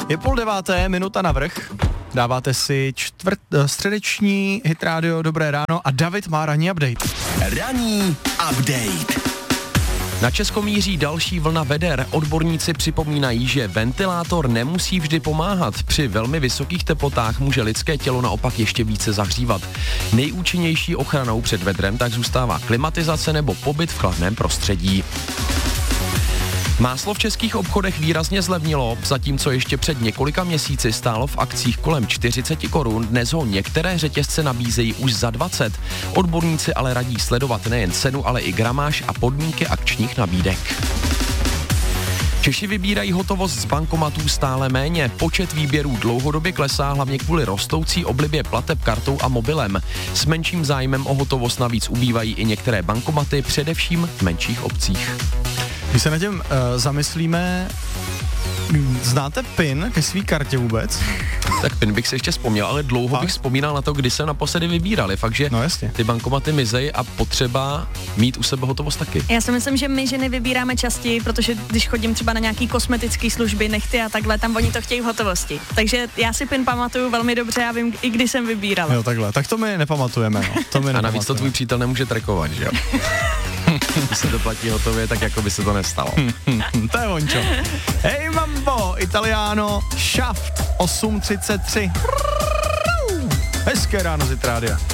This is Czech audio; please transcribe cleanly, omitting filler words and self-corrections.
Je 8:30, minuta navrch. Dáváte si středeční Hit Radio Dobré ráno a David má ranní update. Ranní update. Na Česko míří další vlna veder. Odborníci připomínají, že ventilátor nemusí vždy pomáhat. Při velmi vysokých teplotách může lidské tělo naopak ještě více zahřívat. Nejúčinnější ochranou před vedrem tak zůstává klimatizace nebo pobyt v chladném prostředí. Máslo v českých obchodech výrazně zlevnilo, zatímco ještě před několika měsíci stálo v akcích kolem 40 korun, dnes ho některé řetězce nabízejí už za 20. Odborníci ale radí sledovat nejen cenu, ale i gramáž a podmínky akčních nabídek. Češi vybírají hotovost z bankomatů stále méně. Počet výběrů dlouhodobě klesá hlavně kvůli rostoucí oblibě plateb kartou a mobilem. S menším zájmem o hotovost navíc ubývají i některé bankomaty, především v menších obcích. Když se na tím zamyslíme, znáte PIN ke svý kartě vůbec? Tak PIN bych si ještě vzpomněl, ale dlouho bych vzpomínal na to, kdy se naposledy vybírali. Fakt, že ty bankomaty mizej a potřeba mít u sebe hotovost taky. Já si myslím, že my ženy vybíráme častěji, protože když chodím třeba na nějaký kosmetický služby, nechty a takhle, tam oni to chtějí v hotovosti. Takže já si PIN pamatuju velmi dobře a vím, i kdy jsem vybírala. Jo, takhle. Tak to my nepamatujeme, no. To my a navíc to tvůj přítel nemůže trackovat, že jo? Když se to platí hotově, tak jako by se to nestalo. To je vončo. Hej mambo, Italiano, Shaft 8:33. Hezké ráno z Hit Rádia.